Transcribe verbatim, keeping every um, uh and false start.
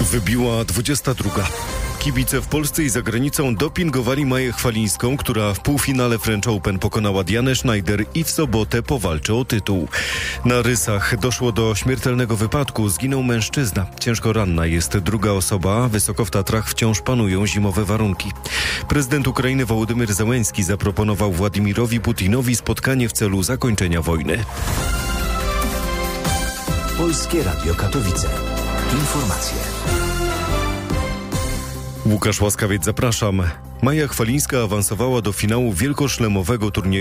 Wybiła dwudziesta druga. Kibice w Polsce i za granicą dopingowali Maję Chwalińską, która w półfinale French Open pokonała Dianę Schneider i w sobotę powalczy o tytuł. Na rysach doszło do śmiertelnego wypadku. Zginął mężczyzna. Ciężko ranna jest druga osoba. Wysoko w Tatrach wciąż panują zimowe warunki. Prezydent Ukrainy Wołodymyr Zełenski zaproponował Władimirowi Putinowi spotkanie w celu zakończenia wojny. Polskie Radio Katowice. Informacje. Łukasz Łaskawiec, zapraszam. Maja Chwalińska awansowała do finału wielkoszlemowego turnieju